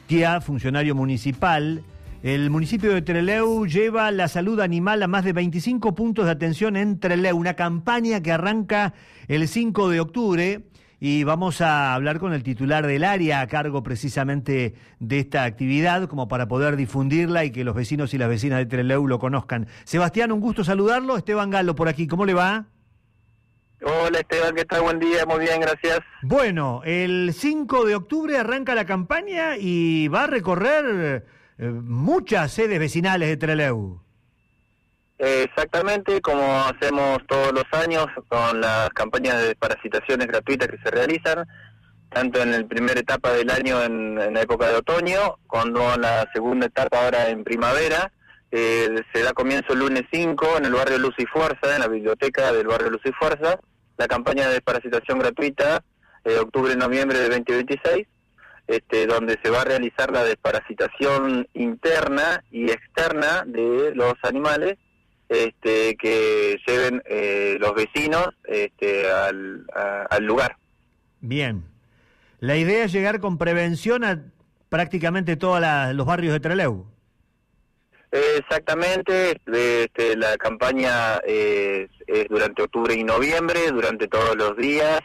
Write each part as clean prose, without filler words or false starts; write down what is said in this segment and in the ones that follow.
funcionario municipal. El municipio de Trelew lleva la salud animal a más de 25 puntos de atención en Trelew, una campaña que arranca el 5 de octubre y vamos a hablar con el titular del área a cargo precisamente de esta actividad como para poder difundirla y que los vecinos y las vecinas de Trelew lo conozcan. Sebastián, un gusto saludarlo. Esteban Galo por aquí, ¿cómo le va? Hola Esteban, ¿qué tal? Buen día, muy bien, gracias. Bueno, el 5 de octubre arranca la campaña y va a recorrer muchas sedes vecinales de Trelew. Exactamente, como hacemos todos los años con las campañas de desparasitaciones gratuitas que se realizan, tanto en la primera etapa del año en la época de otoño, como en la segunda etapa ahora en primavera. Se da comienzo el lunes 5 en el barrio Luz y Fuerza, en la biblioteca del barrio Luz y Fuerza, la campaña de desparasitación gratuita de octubre-noviembre de 2026, donde se va a realizar la desparasitación interna y externa de los animales que lleven los vecinos al lugar. Bien. La idea es llegar con prevención a prácticamente todos los barrios de Trelew. Exactamente, la campaña es durante octubre y noviembre, durante todos los días.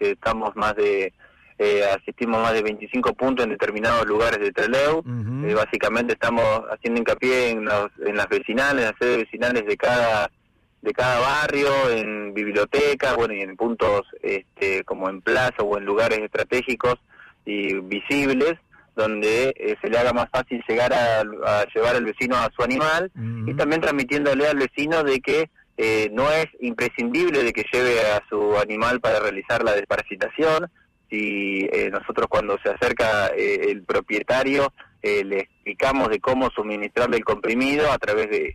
Asistimos más de 25 puntos en determinados lugares de Trelew. Uh-huh. Básicamente estamos haciendo hincapié en las vecinales, las sedes vecinales de cada barrio, en bibliotecas, bueno, y en puntos como en plazas o en lugares estratégicos y visibles, donde se le haga más fácil llegar a llevar al vecino a su animal. Uh-huh. Y también transmitiéndole al vecino de que no es imprescindible de que lleve a su animal para realizar la desparasitación. Si nosotros cuando se acerca el propietario le explicamos de cómo suministrarle el comprimido a través de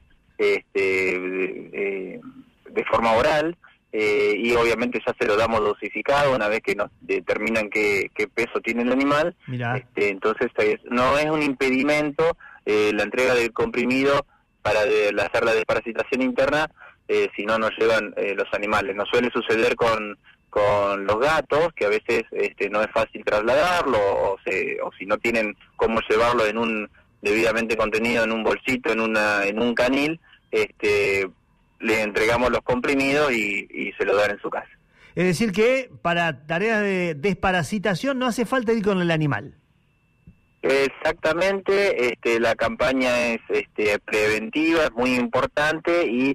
forma oral, y obviamente ya se lo damos dosificado una vez que nos determinan qué peso tiene el animal. Entonces no es un impedimento la entrega del comprimido para hacer la desparasitación interna, si no nos llevan los animales. Nos suele suceder con los gatos, que a veces no es fácil trasladarlo, o si no tienen cómo llevarlo debidamente contenido en un bolsito, en un canil, le entregamos los comprimidos y se lo dan en su casa. Es decir que para tareas de desparasitación no hace falta ir con el animal. Exactamente, la campaña es preventiva, es muy importante y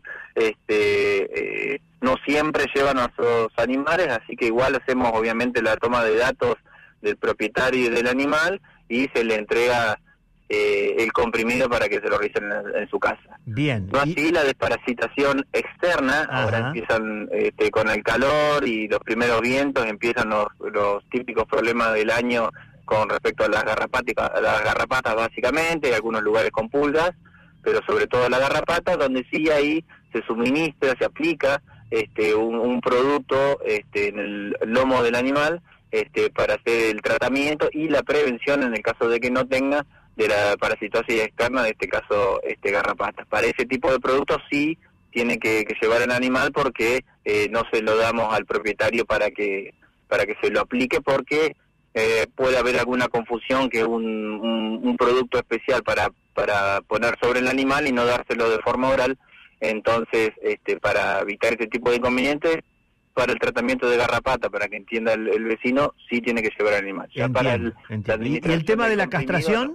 no siempre llevan a sus animales, así que igual hacemos obviamente la toma de datos del propietario y del animal y se le entrega el comprimido para que se lo realicen en su casa. Bien. No así la desparasitación externa. Ajá. Ahora empiezan con el calor y los primeros vientos, empiezan los típicos problemas del año con respecto a las garrapatas básicamente, hay algunos lugares con pulgas, pero sobre todo la garrapata, donde sí ahí se suministra, se aplica un producto en el lomo del animal para hacer el tratamiento y la prevención en el caso de que no tenga de la parasitosis externa, de este caso garrapatas. Para ese tipo de productos sí tiene que llevar el animal porque no se lo damos al propietario para que se lo aplique, porque puede haber alguna confusión que un producto especial para poner sobre el animal y no dárselo de forma oral. Entonces, para evitar ese tipo de inconvenientes, para el tratamiento de garrapata, para que entienda el vecino, sí tiene que llevar al animal. Ya para ¿Y el tema de la castración?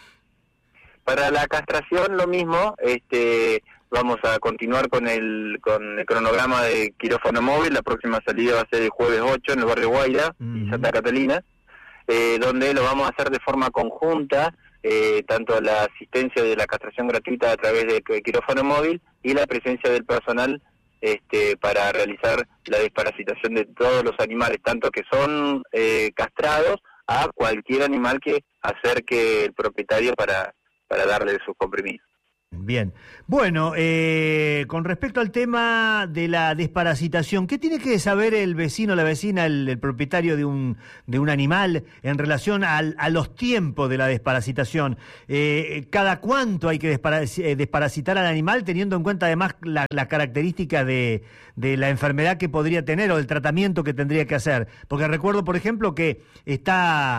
Para la castración lo mismo, vamos a continuar con el cronograma de quirófano móvil. La próxima salida va a ser el jueves 8 en el barrio Guaira, y Santa Catalina, donde lo vamos a hacer de forma conjunta, tanto la asistencia de la castración gratuita a través del quirófano móvil y la presencia del personal para realizar la desparasitación de todos los animales, tanto que son castrados a cualquier animal que acerque el propietario para darle sus comprimidos. Bien. Bueno, con respecto al tema de la desparasitación, ¿qué tiene que saber el vecino, la vecina, el propietario de un animal en relación a los tiempos de la desparasitación? ¿Cada cuánto hay que desparasitar al animal, teniendo en cuenta además las características de la enfermedad que podría tener o del tratamiento que tendría que hacer? Porque recuerdo, por ejemplo, que está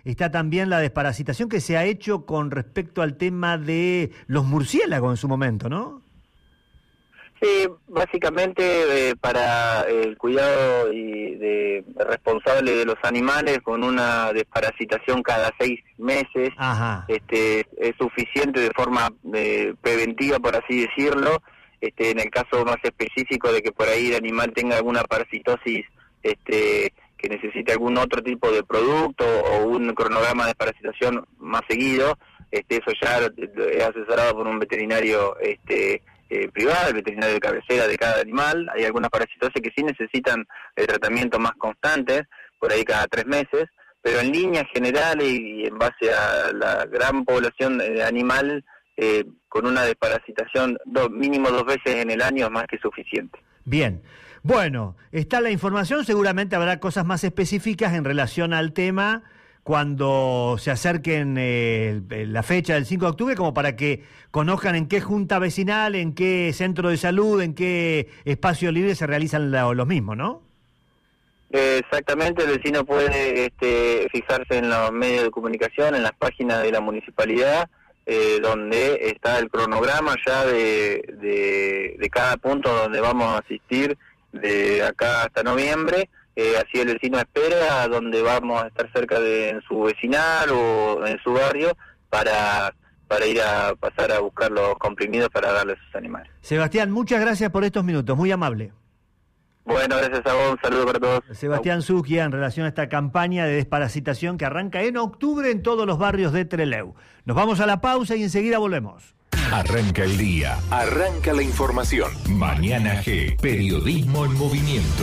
está también la desparasitación que se ha hecho con respecto al tema de los murciélagos en su momento, ¿no? Sí, básicamente para el cuidado responsable de los animales, con una desparasitación cada 6 meses, es suficiente de forma preventiva, por así decirlo. En el caso más específico de que por ahí el animal tenga alguna parasitosis, que necesite algún otro tipo de producto o un cronograma de desparasitación más seguido, eso ya es asesorado por un veterinario privado, el veterinario de cabecera de cada animal. Hay algunas parasitosis que sí necesitan tratamiento más constantes, por ahí cada 3 meses, pero en líneas generales y en base a la gran población animal, con una desparasitación mínimo 2 veces en el año es más que suficiente. Bien. Bueno, está la información, seguramente habrá cosas más específicas en relación al tema cuando se acerquen la fecha del 5 de octubre, como para que conozcan en qué junta vecinal, en qué centro de salud, en qué espacio libre se realizan los mismos, ¿no? Exactamente, el vecino puede fijarse en los medios de comunicación, en las páginas de la municipalidad, donde está el cronograma ya de cada punto donde vamos a asistir de acá hasta noviembre. Así el vecino espera a donde vamos a estar cerca en su vecinal o en su barrio para ir a pasar a buscar los comprimidos para darle a sus animales. Sebastián, muchas gracias por estos minutos, muy amable. Bueno, gracias a vos, un saludo para todos. Sebastián Sugia, en relación a esta campaña de desparasitación que arranca en octubre en todos los barrios de Trelew. Nos vamos a la pausa y enseguida volvemos. Arranca el día, arranca la información. Mañana G, periodismo en movimiento.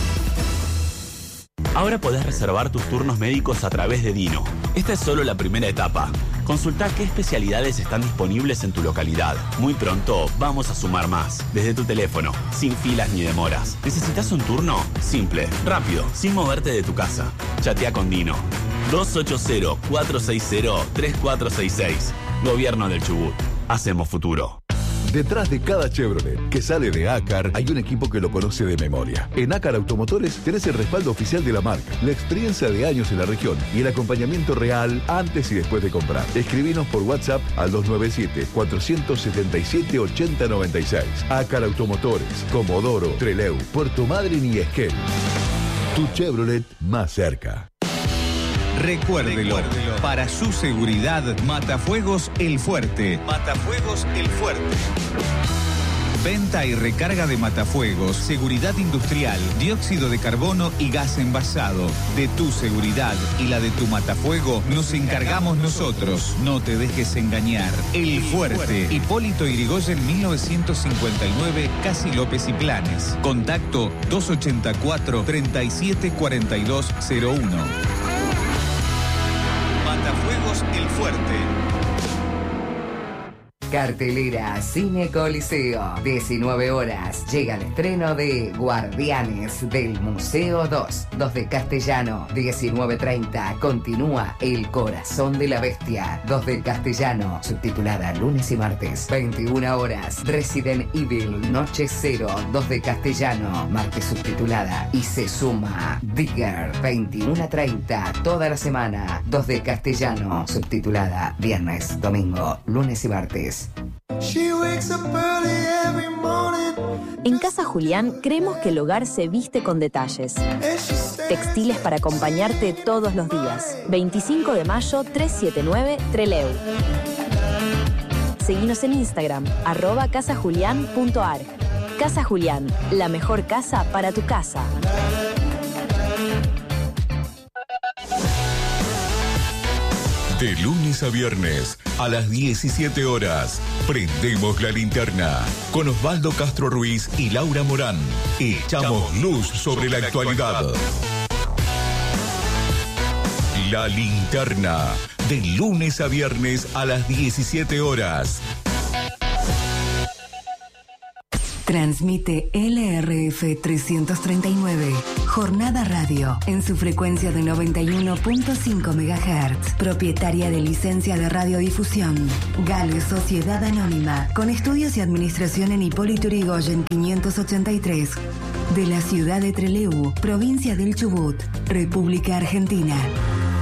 Ahora podés reservar tus turnos médicos a través de Dino. Esta es solo la primera etapa. Consultá qué especialidades están disponibles en tu localidad. Muy pronto vamos a sumar más. Desde tu teléfono, sin filas ni demoras. ¿Necesitas un turno? Simple, rápido, sin moverte de tu casa. Chatea con Dino. 280-460-3466. Gobierno del Chubut. Hacemos futuro. Detrás de cada Chevrolet que sale de Acar hay un equipo que lo conoce de memoria. En Acar Automotores tenés el respaldo oficial de la marca, la experiencia de años en la región y el acompañamiento real antes y después de comprar. Escribinos por WhatsApp al 297-477-8096. Acar Automotores, Comodoro, Trelew, Puerto Madryn y Esquel. Tu Chevrolet más cerca. Recuérdelo, para su seguridad, Matafuegos El Fuerte. Matafuegos El Fuerte. Venta y recarga de matafuegos, seguridad industrial, dióxido de carbono y gas envasado. De tu seguridad y la de tu matafuego nos encargamos nosotros. No te dejes engañar. El Fuerte. Hipólito Yrigoyen 1959, Casi López y Planes. Contacto 284-374201. Matafuegos El Fuerte. Cartelera Cine Coliseo, 19 horas. Llega el estreno de Guardianes del Museo 2 de Castellano, 19:30. Continúa El Corazón de la Bestia, 2 de Castellano, subtitulada lunes y martes, 21 horas. Resident Evil Noche Cero, 2 de Castellano, martes subtitulada. Y se suma Digger, 21:30, toda la semana, 2 de Castellano, subtitulada viernes, domingo, lunes y martes. En Casa Julián creemos que el hogar se viste con detalles. Textiles para acompañarte todos los días. 25 de mayo, 379, Trelew. Seguinos en Instagram, @casajulian.ar. Casa Julián, la mejor casa para tu casa. De lunes a viernes, a las 17 horas, prendemos la linterna. Con Osvaldo Castro Ruiz y Laura Morán, echamos luz sobre la actualidad. La linterna, de lunes a viernes a las 17 horas. Transmite LRF 339, Jornada Radio, en su frecuencia de 91.5 MHz, propietaria de licencia de radiodifusión. Gale Sociedad Anónima, con estudios y administración en Hipólito Yrigoyen 583, de la ciudad de Trelew, provincia del Chubut, República Argentina.